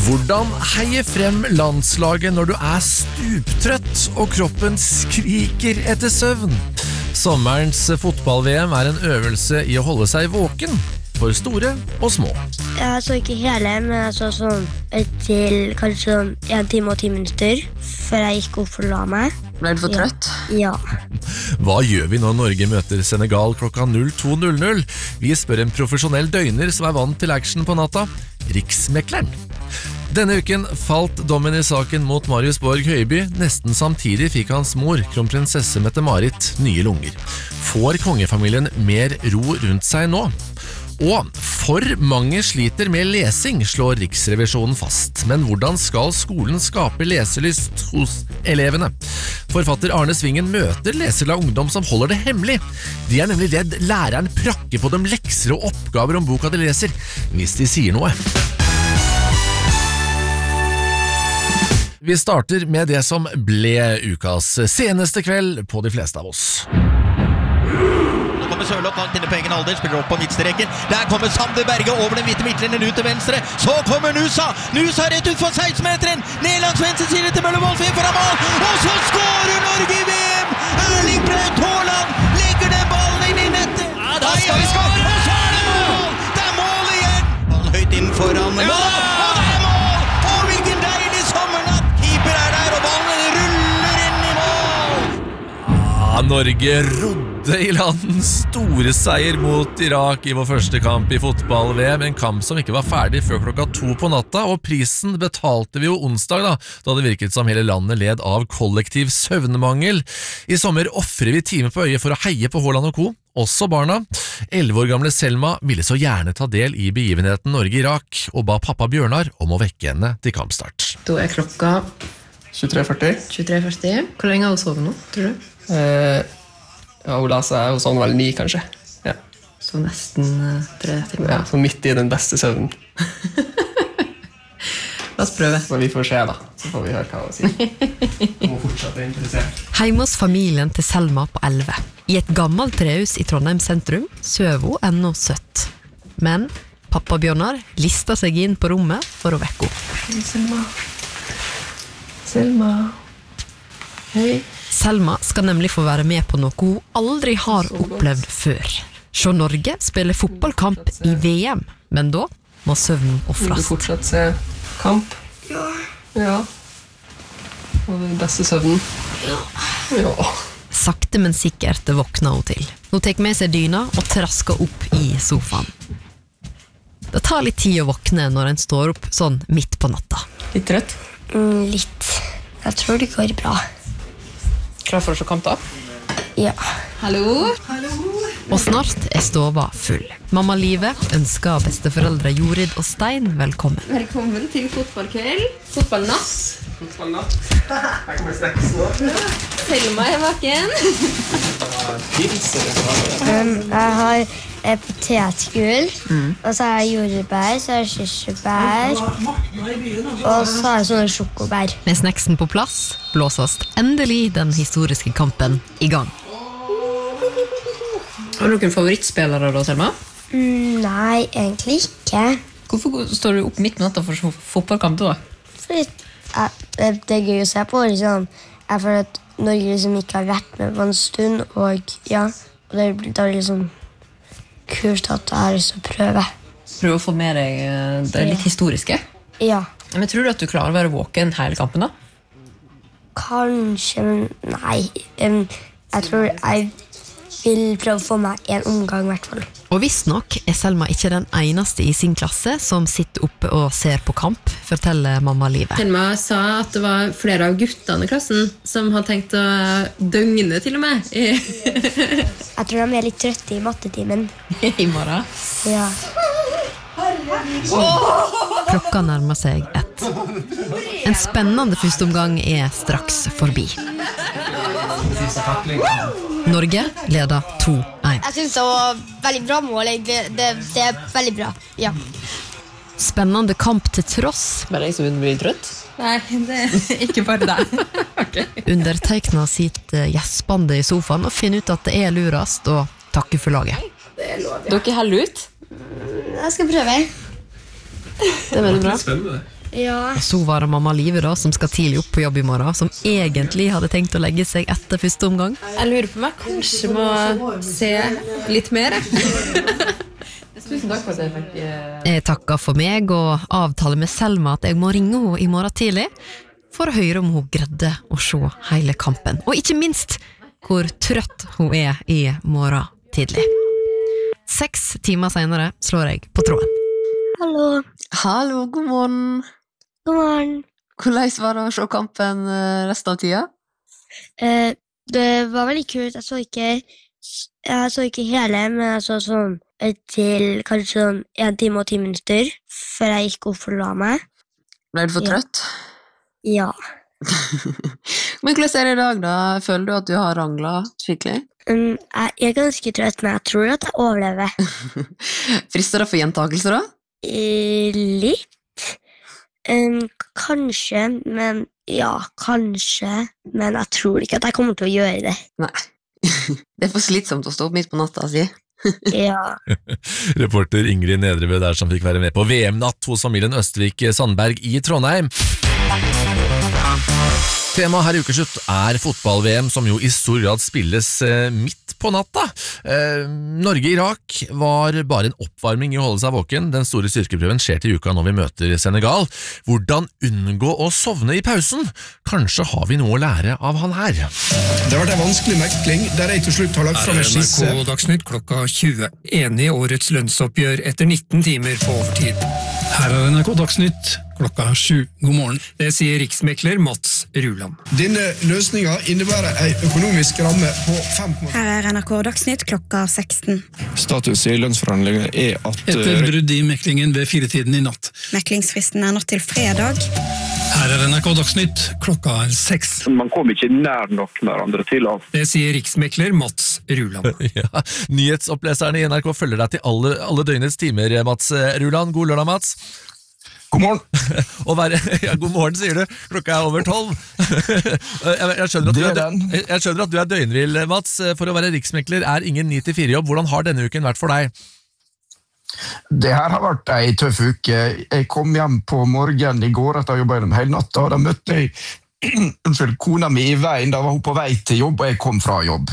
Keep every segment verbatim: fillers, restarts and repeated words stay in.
Hvordan heie frem landslaget når du er stuptrøtt og kroppen skriker etter søvn? Sommerens fotball-V M er en øvelse i å holde seg våken for store og små. Jeg så ikke hele, men jeg så sånn til kanskje sånn en time og ti minutter før jeg gikk opp for å la meg. Ble du for trøtt? Ja. Hva gjør vi når Norge møter Senegal klokka null to null null? Vi spør en profesjonell døgner som er vant til action på natta, Riksmekleren. Denne uken falt dommen i saken mot Marius Borg Høiby. Nesten samtidig fikk hans mor, kronprinsesse Mette-Marit, nye lunger. Får kongefamilien mer ro rundt seg nå? Og for mange sliter med lesing, slår Riksrevisjonen fast. Men hvordan skal skolen skape leselyst hos elevene? Forfatter Arne Svingen møter leserla ungdom som holder det hemmelig. De er nemlig redd læreren prakker på dem lekser og oppgaver om boka de leser, hvis de sier noe. Vi starter med det som ble ukas seneste kveld på de fleste av oss. Nå kommer Sørloth langt inne på egen alder, spiller opp på midtstreken. Der kommer Sander Berge over den hvite midtlinjen ut til venstre. Så kommer Nusa. Nusa rett ut for seksten-meteren. Ned langs venstre side til Møllevold, fin foran mål. Og så skårer Norge i V M! Erling Braut Haaland legger den ballen inn i nettet. Ja, da skal vi skåre! Og så er det mål! Det er mål igjen! Ballen høyt inn foran mål. Og det er mål! Og hvilken deilig sommernatt! Keeper er der, og ballen ruller inn i mål! Ah, Norge rodde i land store seier mot Irak i vår første kamp i fotball-V M, en kamp som ikke var ferdig før klokka to på natta, og prisen betalte vi jo onsdag da, da det virket som hele landet led av kollektiv søvnmangel. I sommer offrer vi time på øyet for å heie på Haaland og co., også barna. elleve år gamle Selma ville så gjerne ta del i begivenheten Norge-Irak, og ba pappa Bjørnar om å vekke henne til kampstart. Da er klokka tjuetre førti. tjuetre førti. Hvor lenge har du sovet nå, tror du? Eh, ja, hun la seg jo sånn vel ni, kanskje. Ja. Så nesten uh, tre timer. Ja, så midt i den beste søvnen. La oss prøve. Så vi får se da, så får vi høre hva hun sier. Hun må fortsatt være interessert. Hjemme hos familien til Selma på elleve. I et gammelt trehus i Trondheim sentrum søv hun ennå søtt. Men pappa Bjørnar listet seg inn på rommet for å vekke opp. Hei, Selma. Selma. Hei. Selma skal nemlig få være med på noe hun aldri har opplevd før. Se Norge spille fotballkamp i V M, men da må søvnen Vil offres. du fortsatt se kamp? Ja. Ja. Og den beste søvnen? Ja. Ja. Sakte, men sikkert våkner hun til. Hun tek med seg dyna og trasker opp i sofaen. Det tar litt tid å våkne når en står opp sånn midt på natta. Litt trøtt? Mm, litt. Jeg tror det går bra. Klar for å se kamp da? Ja. Hallo? Og snart er stova full. Mamma Live ønsker besteforeldre Jorid og Stein velkommen. Velkommen til fotballkveld. Fotballnass. Fotballnatt. Her kommer steksen nå. Selma er vaken. Um, jeg har eh, potetgull, og så har jeg jordbær, så har jeg kirsebær, og så har jeg sånne sjokobær. Med snacksen på plass blåses endelig den historiske kampen i gang. Har du noen favorittspillere da, Selma? Mm, nei, egentlig ikke. Hvorfor står du opp midt på natta for å se fotballkamp da? Fordi jeg, det er gøy å se på, liksom. Jeg føler at Norge liksom ikke har vært med på en stund, og ja, og det, det er liksom kult at jeg har lyst til å prøve. Prøv å få med deg eh, det litt historiske. Ja, Men tror du at du klarer å være våken hele kampen da? kanskje, men nei. Um, jeg tror jeg vil prøve å få meg en omgang i hvert fall. Og visst nok er Selma ikke den eneste i sin klasse som sitter oppe og ser på kamp, forteller mamma Live. Selma sa at det var flere av guttene i klassen som hadde tenkt å døgne til og med i, Jeg tror de er litt trøtte i mattetimen. i morgen. Ja. Klokka nærmer seg ett. En spennende førsteomgang er straks forbi. Norge leder to én. Jeg synes det var veldig bra mål. Det, det, det er veldig bra, ja. Spennende kamp til tross. Bare jeg som begynner å bli trøtt. Nei, det er ikke bare deg. Okay. Undertegna sitt gjespande i sofaen og finner ut at det er lurast å takke for laget. Dere holder ut? Jeg skal prøve. Det er veldig bra. Spennende. Ja. Og så var det mamma Live da, som skal tidlig opp på jobb i morgen, som egentlig hadde tenkt å legge seg etter første omgang. Jeg lurer på meg, kanskje må se litt mer. Tusen takk for at jeg fikk... Jeg takker for meg og avtaler med Selma at jeg må ringe henne i morgen tidlig for å høre om hun greide å se hele kampen. Og ikke minst hvor trøtt hun er i morgen tidlig. Seks timer senere slår jeg på tråden. Hallo. Hallo, god morgen. God morgen. Hvordan var det å se kampen resten av tida? Eh, det var veldig kult. Jeg så ikke, jeg så ikke hele, men jeg så sånn til kanskje sånn en time og ti minutter før jeg gikk opp for å la meg. Ble du for trøtt? Ja. Men hvordan er det i dag da? Føler du at du har ranglet skikkelig? Um, jeg er ganske trøtt, men jeg tror at jeg overlever. Frister det for gjentakelser da? Eh, litt. Um, kanskje, men ja, kanskje, men jeg tror ikke at jeg kommer til å gjøre det. Nei. Det er for slitsomt å stå opp midt på natta, si. Ja. Reporter Ingrid Nedrebø der som fikk være med på V M-natt hos familien Østvik Sandberg i Trondheim. Tema her i ukeslutt er fotball-V M, som jo i stor grad spilles eh, midt på natta. Eh, Norge-Irak var bare en oppvarming i å holde seg våken. Den store styrkeprøven skjer til uka når vi møter Senegal. Hvordan unngå å sovne i pausen? Kanskje har vi noe å lære av han her. Det har vært en vanskelig mekling, der jeg til slutt har lagt frem en skisse. N R K Dagsnytt klokka tjue. Enig i årets lønnsoppgjør etter nitten timer på overtid. Her er N R K Dagsnytt klokka sju. God morgen. Det sier riksmekler Mats Ruland. Denne løsningen innebærer en økonomisk ramme på fem komma Her er N R K Dagsnytt klokka seksten. Status i lønnsforhandlingene er at... Etter brudd i meklingen ved firetiden i natt. Meklingsfristen er natt til fredag. Her er N R K Dagsnytt klokka seks. Man kommer ikke nær nok med hverandre til av. Det sier riksmekler Mats Ruland. Ja, nyhetsoppleserne i N R K følger deg til alle, alle døgnets timer, Mats Ruland. God lørdag, Mats. God morgen. Og være, ja, god morgen, sier du. Klokka er over tolv. jeg, jeg, skjønner at du er, jeg skjønner at du er døgnvill, Mats. For å være riksmekler er ingen ni til fire jobb. Hvordan har denne uken vært for deg? Det her har vært en tøff uke. Jeg kom hjem på morgenen i går etter å ha jobbet gjennom hele natta, og da møtte jeg unnskyld, kona mi i veien. Da var hun på vei til jobb, og jeg kom fra jobb.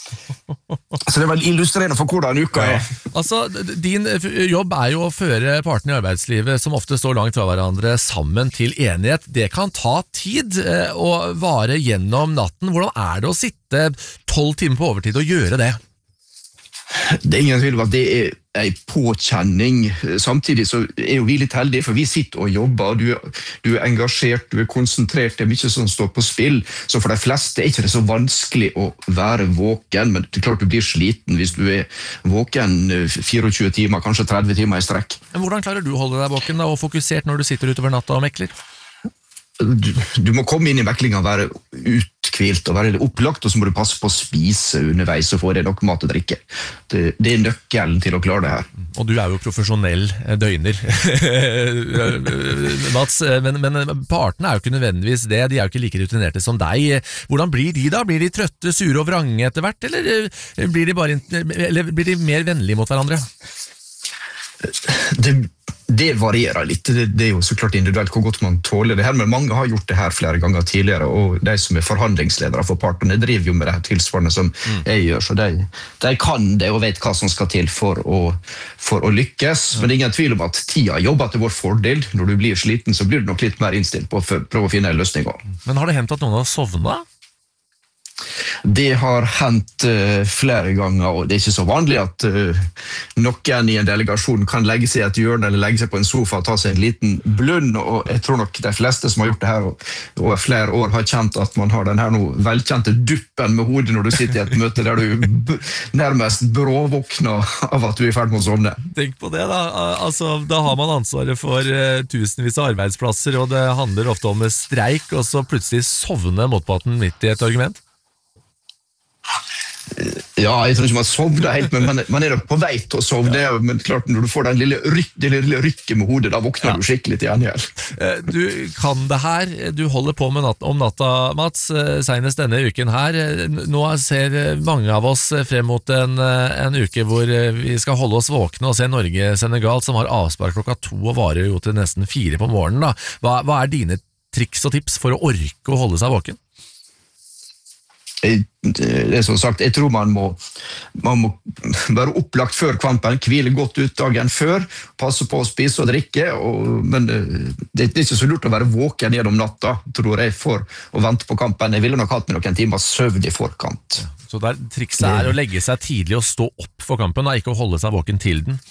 Så det var illustrerende for hvordan uka er. Ja. Altså, din jobb er jo å føre partene i arbeidslivet som ofte står langt fra hverandre sammen til enighet. Det kan ta tid å vare gjennom natten. Hvordan er det å sitte tolv timer på overtid og gjøre det? Det er ingen tvil om at det er en påkjenning. Samtidig så er jo vi litt heldige, for vi sitter og jobber, du, du er engasjert, du er konsentrert, det er mye som står på spill, så for de fleste er ikke det så vanskelig å være våken, men det er klart du blir sliten hvis du er våken tjuefire timer, kanskje tretti timer i strekk. Men hvordan klarer du å holde deg våken da, og fokusert når du sitter utover natta og mekler? Du, du må komme inn i meklinga og være utkvilt og være opplagt, og så må du passe på å spise underveis og få deg nok mat og drikke. Det, det er nøkkelen til å klare det her. Og du er jo profesjonell døgner, Mats, men, men partene er jo ikke nødvendigvis det, de er jo ikke like rutinerte som deg. Hvordan blir de da? Blir de trøtte, sure og vrange etter hvert, eller blir de, bare, eller blir de mer vennlige mot hverandre? Det Det varierer litt, det, det er jo så klart individuelt hvor godt man tåler det her, men mange har gjort det her flere ganger tidligere, og de som er forhandlingsledere for partene driver jo med det her tilsvarende som mm. jeg gjør, så de, de kan det og vet hva som skal til for å, for å lykkes, mm. men det er ingen tvil om at tida jobber til vår fordel. Når du blir sliten, så blir du nok litt mer innstilt på å prøve å finne en løsning. Men har det hendt at noen har sovnet? Det har hendt uh, flere ganger, og det er ikke så vanlig at uh, noen i en delegasjon kan legge seg i et hjørne eller legge seg på en sofa og ta seg en liten blund, og jeg tror nok de fleste som har gjort det her over flere år har kjent at man har den her noe velkjente duppen med hodet når du sitter i et møte der du b- nærmest bråvåkner av at du er i ferd med å sovne. Tenk på det da, altså, da har man ansvaret for uh, tusenvis av arbeidsplasser, og det handler ofte om streik, og så plutselig sovne motparten midt i et argument. Ja, jeg tror ikke man sovner helt, men man, man er nok på vei til å sovne. Ja. Men klart, når du får den lille, ryk, det lille rykket med hodet, da våkner ja. du skikkelig til gjengjeld. Du kan det her, du holder på med natt, om natta, Mats, senest denne uken her. Nå ser mange av oss frem mot en, en uke hvor vi skal holde oss våkne og se Norge-Senegal, som har avspark klokka to og varer jo til nesten fire på morgenen. Da. Hva, hva er dine triks og tips for å orke å holde seg våken? Jeg, det er som sagt, jeg tror man må, man må være opplagt før kampen, hvile godt ut dagen før, passe på å spise og drikke, og, men det er ikke så lurt å være våken gjennom natta, tror jeg, for å vente på kampen. Jeg ville nok hatt med noen timer søvn i forkant. Ja, så der trikset er å legge seg tidlig og stå opp for kampen, og ikke å holde seg våken til den?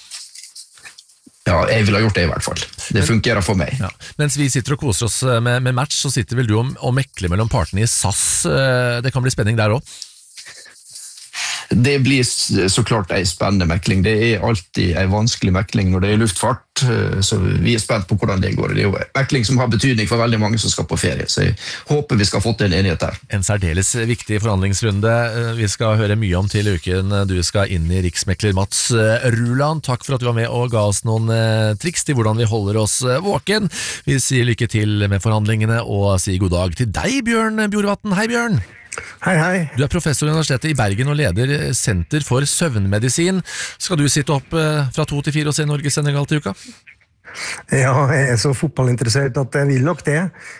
Ja, jeg vil ha gjort det i hvert fall. Det fungerer for meg. Ja. Mens vi sitter og koser oss med, med match, så sitter vel du og, og mekler mellom partene i S A S. Det kan bli spenning der også? Det blir så klart en spennende mekling. Det er alltid en vanskelig mekling når det er luftfart, så vi er spent på hvordan det går. Det er jo en mekling som har betydning for veldig mange som skal på ferie, så jeg håper vi skal få til en enighet der. En særdeles viktig forhandlingsrunde vi skal høre mye om til uken. Du skal inn i riksmekler Mats Ruland. Takk for at du var med og ga oss noen triks til hvordan vi holder oss våken. Vi sier lykke til med forhandlingene og sier god dag til deg, Bjørn Bjorvatn. Hei, Bjørn! Hei, hei. Du er professor i Universitetet i Bergen og leder Senter for søvnmedisin. Skal du sitte opp fra to til fire og se Norge-Senegal til uka? Ja, jeg er så fotballinteressert at jeg vil nok det.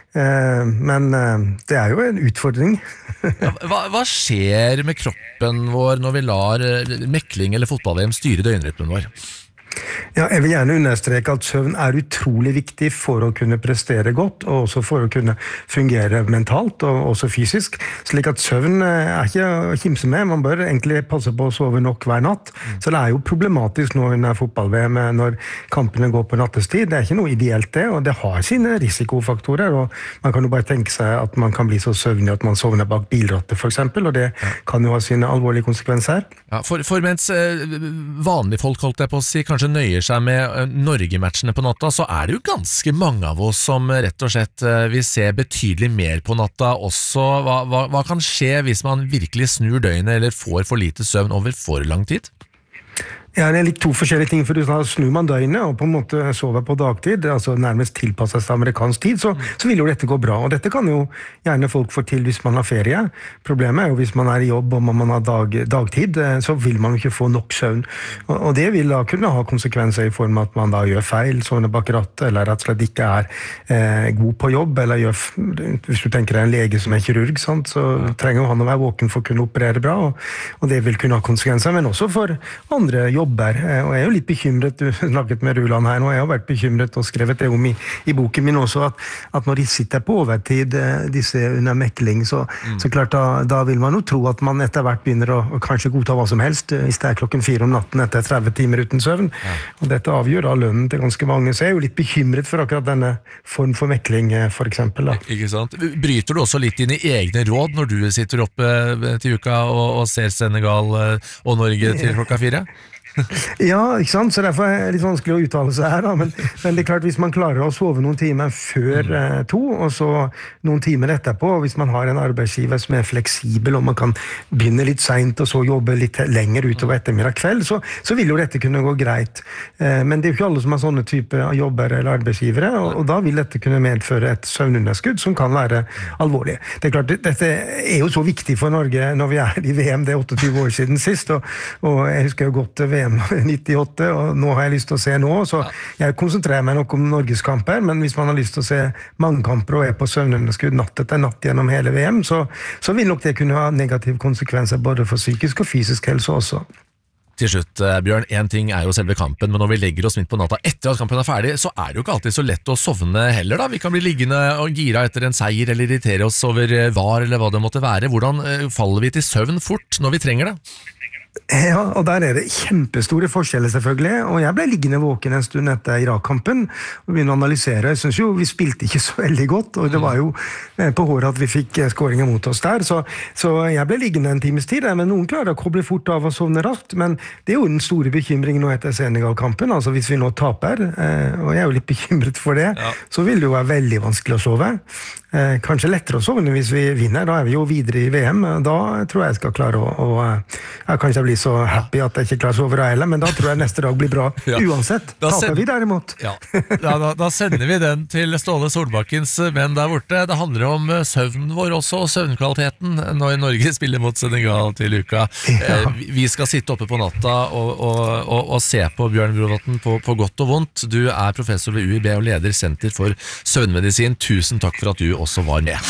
Men det er jo en utfordring. hva, hva skjer med kroppen vår når vi lar mekling eller fotball-V M styre døgnrytmen vår? Ja, jeg vil gjerne understreke at søvn er utrolig viktig for å kunne prestere godt, og også for å kunne fungere mentalt og også fysisk. Slik at søvn er ikke å kimse med, man bør egentlig passe på å sove nok hver natt. Så det er jo problematisk nå under fotball-V M når kampene går på nattestid. Det er ikke noe ideelt det, og det har sine risikofaktorer, og man kan jo bare tenke seg at man kan bli så søvnig at man sovner bak bilrattet for eksempel, og det kan jo ha sine alvorlige konsekvenser. Ja, for, for mens vanlige folk holdt jeg på å si, kanskje nøyer seg med Norge-matchene på natta, så er det jo ganske mange av oss som rett og slett vil se betydelig mer på natta også. Hva, hva, hva kan skje hvis man virkelig snur døgnet eller får for lite søvn over for lang tid? Ja, det er litt to forskjellige ting, for da snur man døgnet og på en måte sover på dagtid, altså nærmest tilpasset amerikansk tid, så, så vil jo dette gå bra. Og dette kan jo gjerne folk få til hvis man har ferie. Problemet er jo hvis man er i jobb og man har dag, dagtid, så vil man jo ikke få nok søvn. Og, og det vil da kunne ha konsekvenser i form av at man da gjør feil, sovner bak rattet, eller rett og slett ikke er eh, god på jobb, eller gjør, hvis du tenker deg en lege som er kirurg, sant, så trenger jo han å være våken for å kunne operere bra, og, og det vil kunne ha konsekvenser, men også for andre jobber. Jobber, og jeg er jo litt bekymret, du snakket med Ruland her nå, jeg har vært bekymret og skrevet det om i, i boken min også, at, at når de sitter på overtid, disse under mekling, så, mm. så klart da, da vil man jo tro at man etter hvert begynner å, å kanskje godta hva som helst, hvis det er klokken fire om natten etter tretti timer uten søvn, ja. Og dette avgjør da lønnen til ganske mange, så jeg er jo litt bekymret for akkurat denne form for mekling, for eksempel. Da. Ikke sant? Bryter du også litt inn i egne råd når du sitter oppe til uka og, og ser Senegal og Norge til klokka fire? Ja, ikke sant? Så derfor er det litt vanskelig å uttale seg her da. Men, men det er klart hvis man klarer å sove noen timer før eh, to, og så noen timer etterpå, og hvis man har en arbeidsgiver som er fleksibel, og man kan begynne litt sent og så jobbe litt lenger utover ettermiddag kveld, så, så vil jo dette kunne gå greit. Eh, men det er jo ikke alle som har sånne type jobber eller arbeidsgivere, og, og da vil dette kunne medføre et søvnunderskudd som kan være alvorlig. Det er klart, dette er jo så viktig for Norge når vi er i V M, det er tjueåtte år siden sist, og, og jeg husker jo godt V M nittiåtte, og nå har jeg lyst til å se nå, så jeg konsentrerer meg nok om Norgeskamper, men hvis man har lyst til å se mange kamper og er på søvnunderskudd natt etter natt gjennom hele V M, så, så vil nok det kunne ha negative konsekvenser både for psykisk og fysisk helse også. Til slutt, Bjørn, en ting er jo selve kampen, men når vi legger oss midt på natta etter at kampen er ferdig, så er det jo ikke alltid så lett å sovne heller da. Vi kan bli liggende og gira etter en seier, eller irritere oss over var eller hva det måtte være. Hvordan faller vi til søvn fort når vi trenger det? Ja, og der er det kjempestore forskjeller selvfølgelig, og jeg ble liggende våken en stund etter Irak-kampen og begynne å analysere. Jeg synes jo vi spilte ikke så veldig godt, og det var jo på håret at vi fikk skåringer mot oss der, så, så jeg ble liggende en times tid, men noen klarer å koble fort av og sovne raskt, men det er jo den store bekymringen nå etter Senegal-kampen, altså hvis vi nå taper, og jeg er jo litt bekymret for det, ja. Så vil det jo være veldig vanskelig å sove. Kanskje lettere å sove hvis vi vinner, da er vi jo videre i V M, da tror jeg jeg skal klare å, å jeg kanskje blir så happy at jeg ikke klarer å sove heller, men da tror jeg neste dag blir bra ja. Uansett. Da taper vi derimot. Ja. Ja, da, da sender vi den til Ståle Solbakkens menn der borte. Det handler om søvnen vår også, og søvnkvaliteten når Norge spiller mot Senegal til uka. Ja. Vi skal sitte oppe på natta og, og, og, og se på Bjørn Bråvatn på, på godt og vondt. Du er professor ved U I B og leder Senter for søvnmedisin. Tusen takk for at du også var med.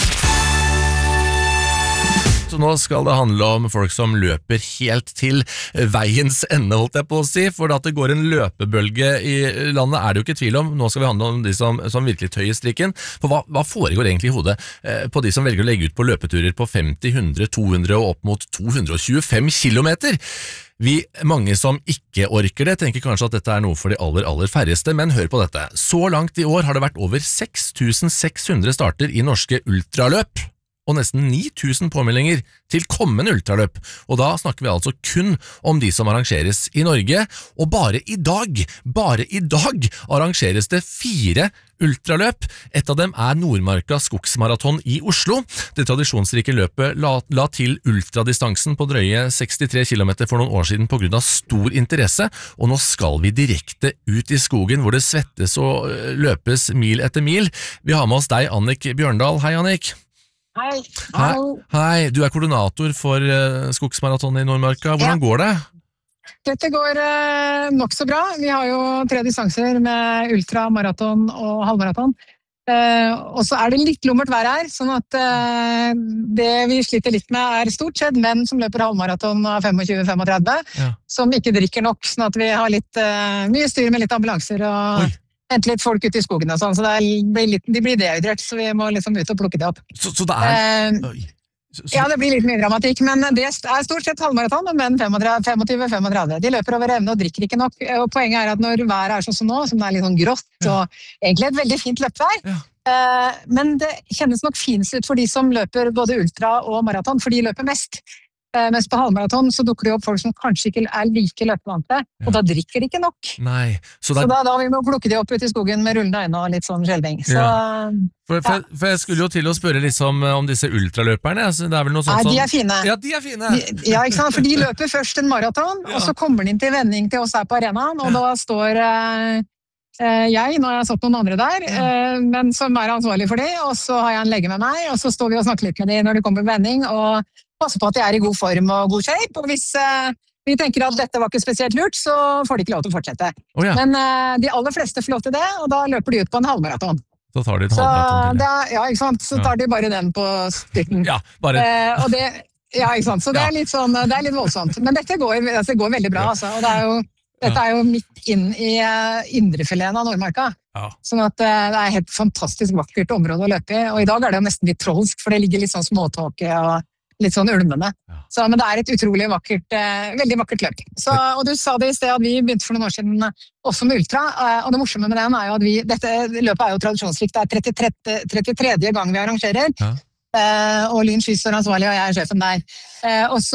Så nå skal det handle om folk som løper helt til veiens ende, holdt jeg på å si, for at det går en løpebølge i landet er det jo ikke tvil om. Nå skal vi handle om de som, som virkelig tøyer strikken. For hva, hva foregår egentlig i hodet eh, på de som velger å legge ut på løpeturer på femti, hundre, to hundre og opp mot to hundre og tjuefem kilometer? Vi, mange som ikke orker det, tenker kanskje at dette er noe for de aller, aller færreste, men hør på dette. Så langt i år har det vært over seks tusen seks hundre starter i norske ultraløp, og nesten ni tusen påmeldinger til kommende ultraløp, og da snakker vi altså kun om de som arrangeres i Norge, og bare i dag, bare i dag arrangeres det fire ultraløp. Et av dem er Nordmarka skogsmaraton i Oslo. Det tradisjonsrike løpet la, la til ultradistansen på drøye sekstitre kilometer for noen år siden på grunn av stor interesse, og nå skal vi direkte ut i skogen hvor det svettes og løpes mil etter mil. Vi har med oss deg, Annik Bjørndal. Hei, Annik. Hei. Hei. Hei, du er koordinator for uh, skogsmaraton i Nordmarka. Hvordan ja. Går det? Dette går uh, nok så bra. Vi har jo tre distanser med ultra, maraton og halvmaraton. Uh, og så er det litt lummert vær her, sånn at uh, det vi sliter litt med er stort sett menn som løper halvmaraton av tjuefem til femogtredve, ja. Som ikke drikker nok, sånn at vi har litt, uh, mye styr med litt ambulanser og... Oi. Hente litt folk ute i skogen og sånn, så det blir litt, de blir dehydrert, så vi må liksom ut og plukke det opp. Så, så det er... Eh, så, så... Ja, det blir litt mye dramatikk, men det er stort sett halvmaraton, men tjuefem til femogtredve. De løper over evne og drikker ikke nok, og poenget er at når været er sånn som nå, som det er litt sånn grått, ja. Og egentlig et veldig fint løpvær, ja. eh, men det kjennes nok finest ut for de som løper både ultra og maraton, for de løper mest. Mens på halvmaraton så dukker det opp folk som kanskje ikke er like løpevante, ja. Og da drikker de ikke nok. Nei, så, det... så da, da vi må plukke de opp ut i skogen med rullende øyne og litt sånn skjelving. Så, ja. for, for, for jeg skulle jo til å spørre liksom om disse ultraløperne, altså, det er vel noe sånt som... Nei, de er fine. Ja, de er fine. De, ja, ikke sant, for de løper først en maraton, ja. Og så kommer de inn til vending til oss her på arenaen, og ja. Da står... Eh, jeg, nå har jeg satt noen andre der, ja. Men som er ansvarlig for det, og så har jeg en lege med meg, og så står vi og snakker litt med dem når de kommer på vending, og passer på at de er i god form og god shape, og hvis uh, vi tenker at dette var ikke spesielt lurt, så får de ikke lov til å fortsette. Oh, ja. Men uh, de aller fleste får lov til det, og da løper de ut på en halvmaraton. Da tar de et halvmaraton til det. Ja, ikke sant? Så tar de bare den på styrten. Ja, bare... Uh, og det, ja, ikke sant? Så det er litt sånn, det er litt voldsomt. Men dette går, altså, går veldig bra, altså, og det er jo Dette er jo midt inn i uh, indrefileten av Nordmarka. Ja. Sånn at uh, det er et helt fantastisk vakkert område å løpe i. Og i dag er det jo nesten litt trolsk, for det ligger litt sånn småtåke og litt sånn ulmende. Ja. Så, men det er et utrolig vakkert, uh, veldig vakkert løp. Så, og du sa det i sted at vi begynte for noen år siden også med ultra, uh, og det morsomme med den er jo at vi, dette løpet er jo tradisjonsrikt, det er trettitre gang vi arrangerer. Ja. Uh, og Lyn Skyss er ansvarlig, og jeg er sjefen der. Uh, og så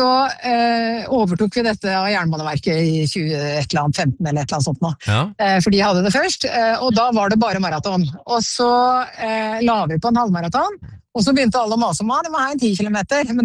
uh, overtok vi dette av Jernbaneverket i tjue femten eller et eller annet sånt nå. Ja. Uh, for de hadde det først, uh, og da var det bare maraton. Og så uh, la vi på en halvmaraton, og så begynte alle å mase om, ah, det var her en ti kilometer, men